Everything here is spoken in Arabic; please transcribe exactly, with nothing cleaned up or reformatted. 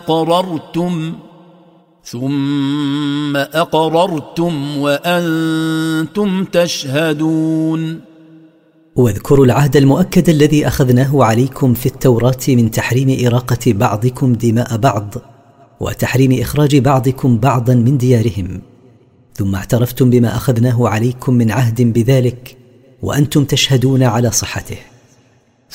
أقررتم ثم أقررتم وأنتم تشهدون. واذكروا العهد المؤكد الذي أخذناه عليكم في التوراة من تحريم إراقة بعضكم دماء بعض وتحريم إخراج بعضكم بعضا من ديارهم، ثم اعترفتم بما أخذناه عليكم من عهد بذلك وأنتم تشهدون على صحته.